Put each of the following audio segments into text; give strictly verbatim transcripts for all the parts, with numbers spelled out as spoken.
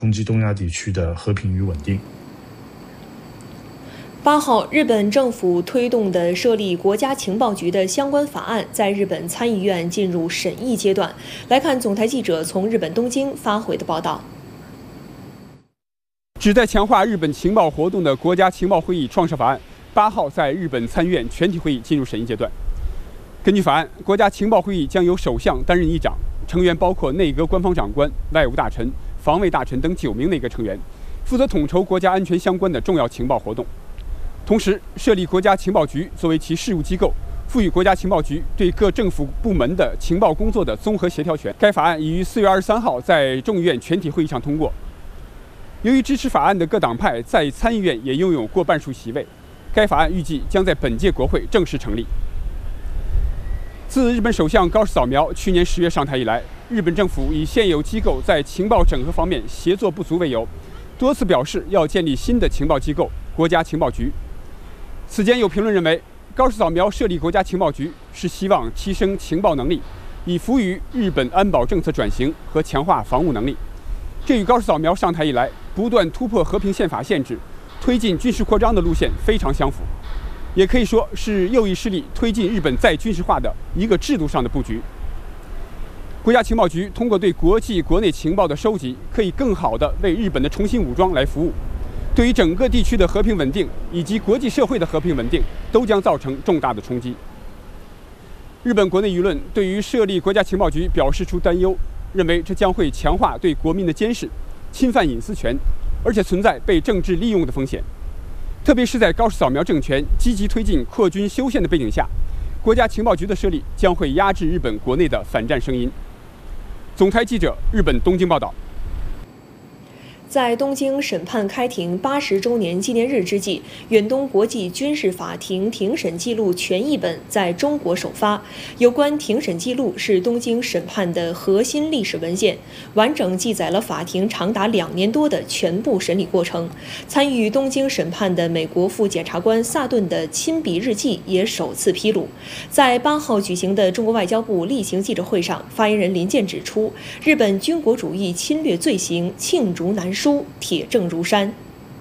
冲击东亚地区的和平与稳定。 八号，日本政府推动的设立国家情报局的相关法案在日本参议院进入审议阶段。来看总台记者从日本东京发回的报道。 旨在强化日本情报活动的国家情报会议创设法案，八号在日本参议院全体会议进入审议阶段。根据法案，国家情报会议将由首相担任议长，成员包括内阁官方长官、外务大臣、防卫大臣等九名内阁成员，负责统筹国家安全相关的重要情报活动。同时，设立国家情报局作为其事务机构，赋予国家情报局对各政府部门的情报工作的综合协调权。该法案已于四月二十三号在众议院全体会议上通过。由于支持法案的各党派在参议院也拥有过半数席位，该法案预计将在本届国会正式成立。自日本首相高市早苗去年十月上台以来，日本政府以现有机构在情报整合方面协作不足为由，多次表示要建立新的情报机构——国家情报局。此间有评论认为，高市早苗设立国家情报局是希望提升情报能力，以服务于日本安保政策转型和强化防务能力。这与高市早苗上台以来不断突破和平宪法限制、推进军事扩张的路线非常相符，也可以说是右翼势力推进日本再军事化的一个制度上的布局。国家情报局通过对国际国内情报的收集，可以更好地为日本的重新武装来服务，对于整个地区的和平稳定以及国际社会的和平稳定都将造成重大的冲击。日本国内舆论对于设立国家情报局表示出担忧，认为这将会强化对国民的监视，侵犯隐私权，而且存在被政治利用的风险。特别是在高市早苗政权积极推进扩军修宪的背景下，国家情报局的设立将会压制日本国内的反战声音。总台记者日本东京报道。 在东京审判开庭八十周年纪念日之际，远东国际军事法庭庭审记录全译本在中国首发。有关庭审记录是东京审判的核心历史文献，完整记载了法庭长达两年多的全部审理过程。参与东京审判的美国副检察官萨顿的亲笔日记也首次披露。在八号举行的中国外交部例行记者会上，发言人林健指出，日本军国主义侵略罪行罄竹难书，铁证如山。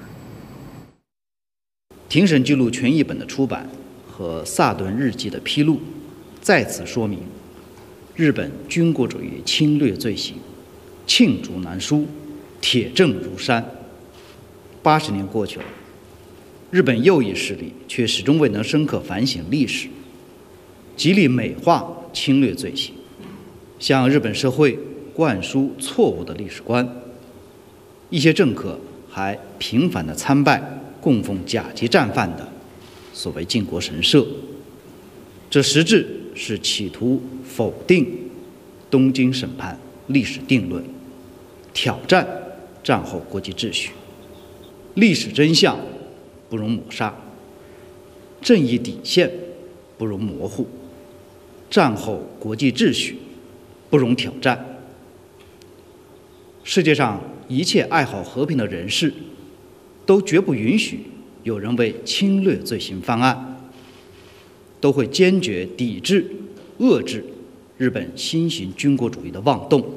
庭审记录全译本的出版和萨顿日记的披露，再次说明日本军国主义侵略罪行罄竹难书，铁证如山。八十年过去了，日本右翼势力却始终未能深刻反省历史，极力美化侵略罪行，向日本社会灌输错误的历史观。一些政客还频繁地参拜供奉甲级战犯的所谓靖国神社，这实质是企图否定东京审判历史定论，挑战战后国际秩序。历史真相不容抹杀，正义底线不容模糊，战后国际秩序不容挑战。世界上一切爱好和平的人士都绝不允许有人为侵略罪行翻案，都会坚决抵制、遏制日本新型军国主义的妄动。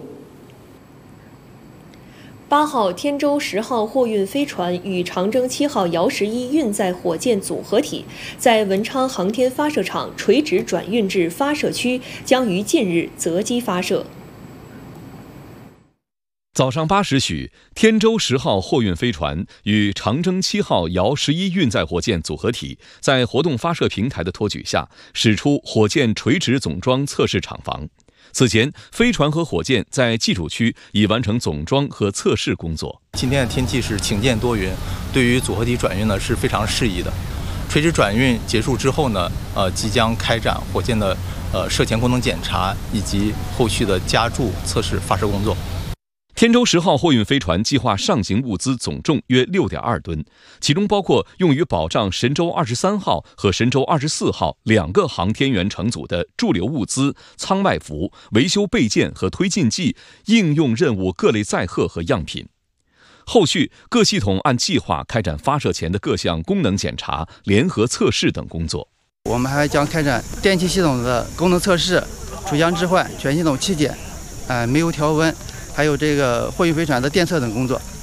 八号，天舟十号货运飞船与长征七号遥十一运载火箭组合体在文昌航天发射场垂直转运至发射区，将于近日择机发射。 早上八时许，天舟十号货运飞船与长征七号遥十一运载火箭组合体在活动发射平台的托举下，驶出火箭垂直总装测试厂房。此前，飞船和火箭在机组区已完成总装和测试工作。 今天的天气是晴间多云，对于组合体转运呢是非常适宜的。垂直转运结束之后呢，呃，即将开展火箭的呃射前功能检查以及后续的加注测试发射工作。 天舟十号货运飞船计划上行物资总重约 六点二吨，其中包括用于保障神舟二十三号和神舟二十四号两个航天员乘组的驻留物资、舱外服、维修备件和推进剂、应用任务各类载荷和样品。后续各系统按计划开展发射前的各项功能检查、联合测试等工作。 我们还将开展电气系统的功能测试、除箱置换、全系统气检、呃煤油调温、 还有这个货运飞船的电测等工作。